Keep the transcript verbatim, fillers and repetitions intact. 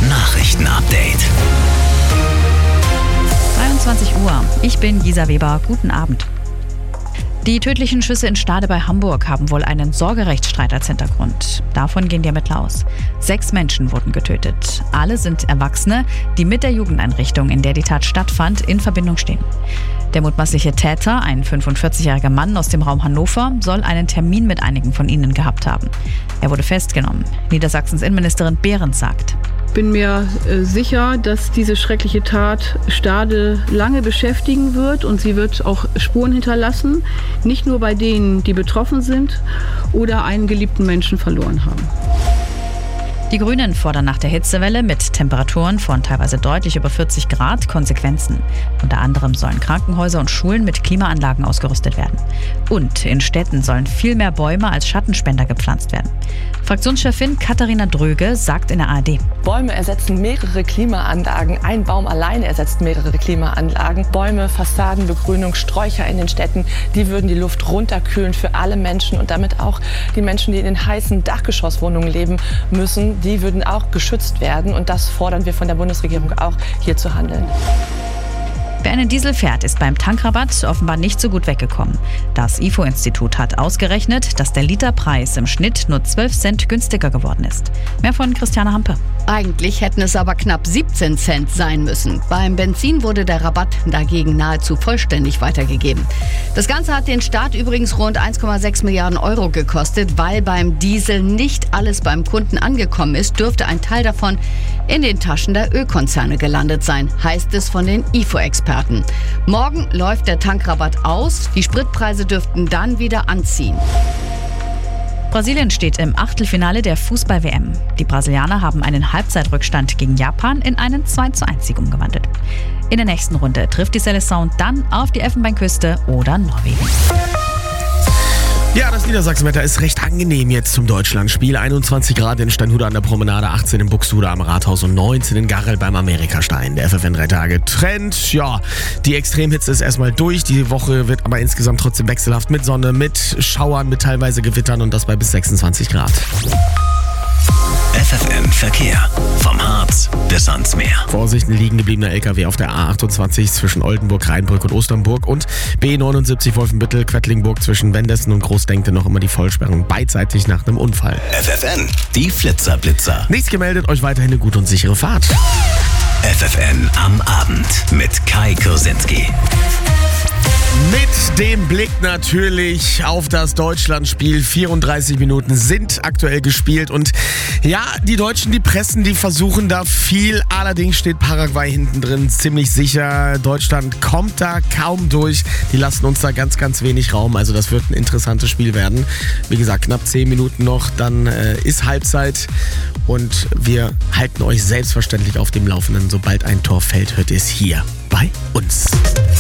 Nachrichten-Update. dreiundzwanzig Uhr. Ich bin Gisa Weber. Guten Abend. Die tödlichen Schüsse in Stade bei Hamburg haben wohl einen Sorgerechtsstreit als Hintergrund. Davon gehen die Ermittler aus. Sechs Menschen wurden getötet. Alle sind Erwachsene, die mit der Jugendeinrichtung, in der die Tat stattfand, in Verbindung stehen. Der mutmaßliche Täter, ein fünfundvierzigjähriger Mann aus dem Raum Hannover, soll einen Termin mit einigen von ihnen gehabt haben. Er wurde festgenommen. Niedersachsens Innenministerin Behrens sagt: Ich bin mir äh, sicher, dass diese schreckliche Tat Stade lange beschäftigen wird und sie wird auch Spuren hinterlassen, nicht nur bei denen, die betroffen sind oder einen geliebten Menschen verloren haben. Die Grünen fordern nach der Hitzewelle mit Temperaturen von teilweise deutlich über vierzig Grad Konsequenzen. Unter anderem sollen Krankenhäuser und Schulen mit Klimaanlagen ausgerüstet werden. Und in Städten sollen viel mehr Bäume als Schattenspender gepflanzt werden. Fraktionschefin Katharina Dröge sagt in der A R D: Bäume ersetzen mehrere Klimaanlagen. Ein Baum alleine ersetzt mehrere Klimaanlagen. Bäume, Fassadenbegrünung, Sträucher in den Städten, die würden die Luft runterkühlen für alle Menschen und damit auch die Menschen, die in den heißen Dachgeschosswohnungen leben müssen. Die würden auch geschützt werden und das fordern wir von der Bundesregierung auch, hier zu handeln. Wer einen Diesel fährt, ist beim Tankrabatt offenbar nicht so gut weggekommen. Das I F O-Institut hat ausgerechnet, dass der Literpreis im Schnitt nur zwölf Cent günstiger geworden ist. Mehr von Christiane Hampe. Eigentlich hätten es aber knapp siebzehn Cent sein müssen. Beim Benzin wurde der Rabatt dagegen nahezu vollständig weitergegeben. Das Ganze hat den Staat übrigens rund eins Komma sechs Milliarden Euro gekostet. Weil beim Diesel nicht alles beim Kunden angekommen ist, dürfte ein Teil davon in den Taschen der Ölkonzerne gelandet sein, heißt es von den I F O-Experten. Morgen läuft der Tankrabatt aus. Die Spritpreise dürften dann wieder anziehen. Brasilien steht im Achtelfinale der Fußball-W M. Die Brasilianer haben einen Halbzeitrückstand gegen Japan in einen zwei zu eins Sieg umgewandelt. In der nächsten Runde trifft die Seleção dann auf die Elfenbeinküste oder Norwegen. Ja, das Niedersachsenwetter ist recht angenehm jetzt zum Deutschlandspiel. einundzwanzig Grad in Steinhude an der Promenade, achtzehn in Buxtehude am Rathaus und neunzehn in Garrel beim Amerikastein. Der F F N drei Tage Trend. Ja, die Extremhitze ist erstmal durch. Die Woche wird aber insgesamt trotzdem wechselhaft mit Sonne, mit Schauern, mit teilweise Gewittern und das bei bis sechsundzwanzig Grad. F F N Verkehr. Vom Harz bis ans Meer. Vorsicht, ein liegen gebliebener L K W auf der A achtundzwanzig zwischen Oldenburg, Rheinbrück und Osternburg und B neunundsiebzig Wolfenbüttel, Quedlinburg zwischen Wendessen und Großdenkte noch immer die Vollsperrung beidseitig nach einem Unfall. F F N, die Flitzer-Blitzer. Nichts gemeldet, euch weiterhin eine gute und sichere Fahrt. F F N am Abend mit Kai Kursinski. Mit dem Blick natürlich auf das Deutschlandspiel. vierunddreißig Minuten sind aktuell gespielt und ja, die Deutschen, die pressen, die versuchen da viel. Allerdings steht Paraguay hinten drin ziemlich sicher. Deutschland kommt da kaum durch. Die lassen uns da ganz, ganz wenig Raum. Also das wird ein interessantes Spiel werden. Wie gesagt, knapp zehn Minuten noch, dann äh, ist Halbzeit und wir halten euch selbstverständlich auf dem Laufenden. Sobald ein Tor fällt, hört ihr es hier bei uns.